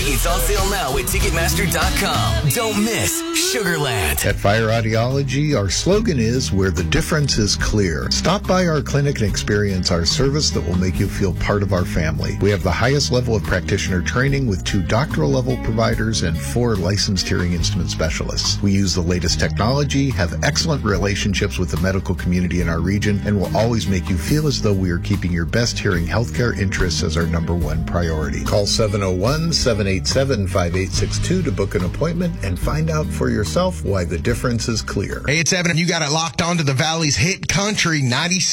Tickets on sale now at Ticketmaster.com. Don't miss Sugarland. At Fire Audiology, our slogan is where the difference is clear. Stop by our clinic and experience our service that will make you feel part of our family. We have the highest level of practitioner training with 2 doctoral level providers and 4 licensed hearing instrument specialists. We use the latest technology, have excellent relationships with the medical community in our region, and will always make you feel as though we are keeping your best hearing healthcare interests as our #1 priority. Call 701-787-5862 to book an appointment and find out for yourself why the difference is clear. Hey, it's Evan, and you got it locked onto the Valley's hit country 96.